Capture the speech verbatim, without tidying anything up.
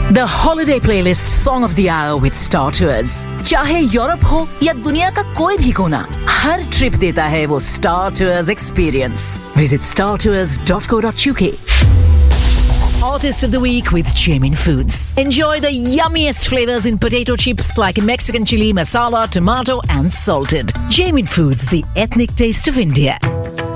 The holiday playlist song of the hour with Star Tours. चाहे Europe हो या दुनिया का कोई भी कोना, हर ट्रिप देता है वो Star Tours experience. Visit star tours dot co dot u k. Artist of the Week with Jamin Foods. Enjoy the yummiest flavors in potato chips like Mexican chili, masala, tomato and salted. Jamin Foods, the ethnic taste of India.